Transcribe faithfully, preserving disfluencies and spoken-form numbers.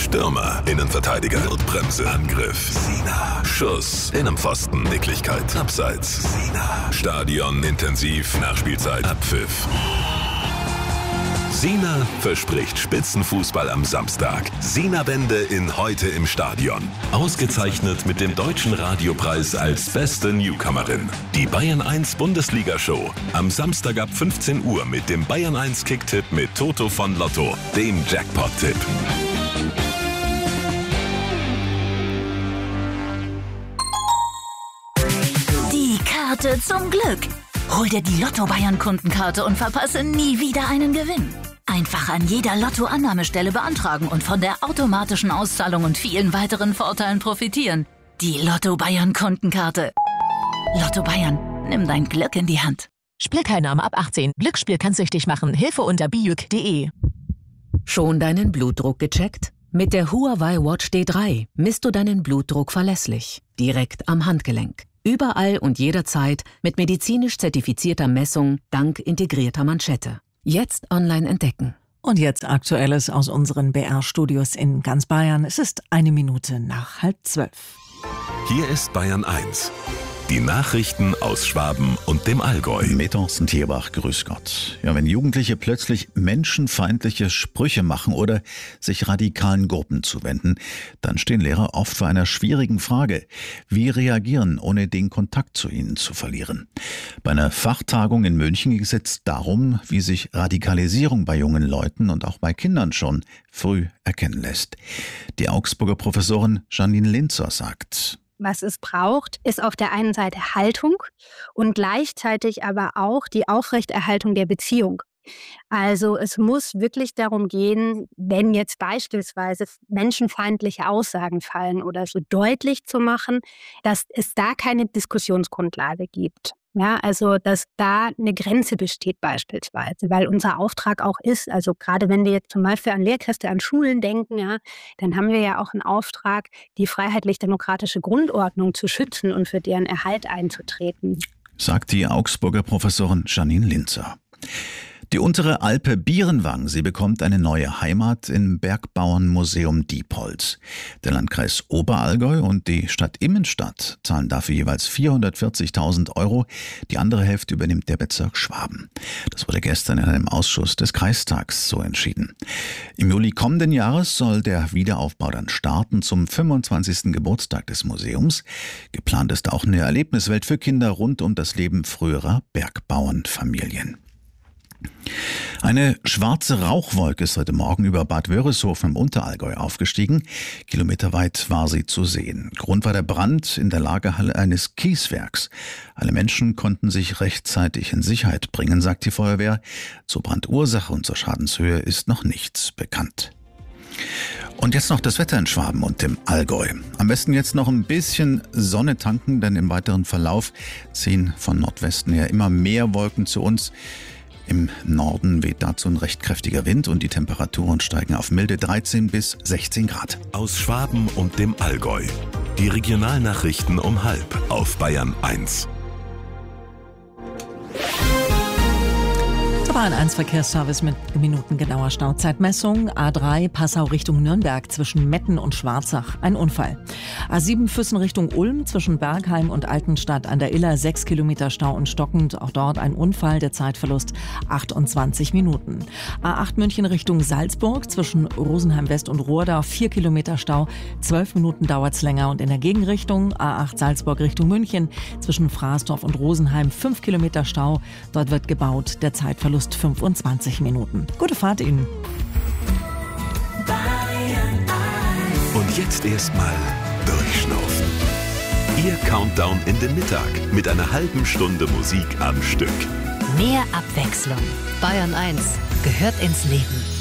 Stürmer, Innenverteidiger, Notbremse, Angriff, Sina, Schuss, Innenpfosten, Nicklichkeit, Abseits, Sina, Stadion, intensiv, Nachspielzeit, Abpfiff. Sina verspricht Spitzenfußball am Samstag. Sina-Bände in Heute im Stadion. Ausgezeichnet mit dem Deutschen Radiopreis als beste Newcomerin. Die Bayern eins Bundesliga-Show. Am Samstag ab fünfzehn Uhr mit dem Bayern eins Kicktipp mit Toto von Lotto, dem Jackpot-Tipp. Die Karte zum Glück. Hol dir die Lotto-Bayern-Kundenkarte und verpasse nie wieder einen Gewinn. Einfach an jeder Lotto-Annahmestelle beantragen und von der automatischen Auszahlung und vielen weiteren Vorteilen profitieren. Die Lotto-Bayern-Kundenkarte. Lotto Bayern, nimm dein Glück in die Hand. Spielteilnahme ab achtzehn. Glücksspiel kann süchtig machen. Hilfe unter bijuk punkt de. Schon deinen Blutdruck gecheckt? Mit der Huawei Watch D drei misst du deinen Blutdruck verlässlich. Direkt am Handgelenk. Überall und jederzeit mit medizinisch zertifizierter Messung dank integrierter Manschette. Jetzt online entdecken. Und jetzt Aktuelles aus unseren B R-Studios in ganz Bayern. Es ist eine Minute nach halb zwölf. Hier ist Bayern eins. Die Nachrichten aus Schwaben und dem Allgäu. Mit Thorsten Thierbach, grüß Gott. Ja, wenn Jugendliche plötzlich menschenfeindliche Sprüche machen oder sich radikalen Gruppen zuwenden, dann stehen Lehrer oft vor einer schwierigen Frage. Wie reagieren, ohne den Kontakt zu ihnen zu verlieren? Bei einer Fachtagung in München ging es jetzt darum, wie sich Radikalisierung bei jungen Leuten und auch bei Kindern schon früh erkennen lässt. Die Augsburger Professorin Janine Linzer sagt: Was es braucht, ist auf der einen Seite Haltung und gleichzeitig aber auch die Aufrechterhaltung der Beziehung. Also es muss wirklich darum gehen, wenn jetzt beispielsweise menschenfeindliche Aussagen fallen oder so, deutlich zu machen, dass es da keine Diskussionsgrundlage gibt. Ja, also dass da eine Grenze besteht beispielsweise, weil unser Auftrag auch ist, also gerade wenn wir jetzt zum Beispiel an Lehrkräfte an Schulen denken, ja, dann haben wir ja auch einen Auftrag, die freiheitlich-demokratische Grundordnung zu schützen und für deren Erhalt einzutreten. Sagt die Augsburger Professorin Janine Linzer. Die untere Alpe Bierenwang, sie bekommt eine neue Heimat im Bergbauernmuseum Diepholz. Der Landkreis Oberallgäu und die Stadt Immenstadt zahlen dafür jeweils vierhundertvierzigtausend Euro. Die andere Hälfte übernimmt der Bezirk Schwaben. Das wurde gestern in einem Ausschuss des Kreistags so entschieden. Im Juli kommenden Jahres soll der Wiederaufbau dann starten zum fünfundzwanzigsten Geburtstag des Museums. Geplant ist auch eine Erlebniswelt für Kinder rund um das Leben früherer Bergbauernfamilien. Eine schwarze Rauchwolke ist heute Morgen über Bad Wörishofen im Unterallgäu aufgestiegen. Kilometerweit war sie zu sehen. Grund war der Brand in der Lagerhalle eines Kieswerks. Alle Menschen konnten sich rechtzeitig in Sicherheit bringen, sagt die Feuerwehr. Zur Brandursache und zur Schadenshöhe ist noch nichts bekannt. Und jetzt noch das Wetter in Schwaben und dem Allgäu. Am besten jetzt noch ein bisschen Sonne tanken, denn im weiteren Verlauf ziehen von Nordwesten her immer mehr Wolken zu uns. Im Norden weht dazu ein recht kräftiger Wind und die Temperaturen steigen auf milde dreizehn bis sechzehn Grad. Aus Schwaben und dem Allgäu. Die Regionalnachrichten um halb auf Bayern eins. Bayern eins Verkehrsservice mit minutengenauer Stauzeitmessung. A drei Passau Richtung Nürnberg zwischen Metten und Schwarzach. Ein Unfall. A sieben Füssen Richtung Ulm zwischen Bergheim und Altenstadt an der Iller. Sechs Kilometer Stau und stockend. Auch dort ein Unfall. Der Zeitverlust achtundzwanzig Minuten. A acht München Richtung Salzburg zwischen Rosenheim West und Rohrda. Vier Kilometer Stau. Zwölf Minuten dauert's länger. Und in der Gegenrichtung A acht Salzburg Richtung München zwischen Fraßdorf und Rosenheim. Fünf Kilometer Stau. Dort wird gebaut. Der Zeitverlust fünfundzwanzig Minuten. Gute Fahrt Ihnen. Und jetzt erstmal durchschnaufen. Ihr Countdown in den Mittag mit einer halben Stunde Musik am Stück. Mehr Abwechslung. Bayern eins gehört ins Leben.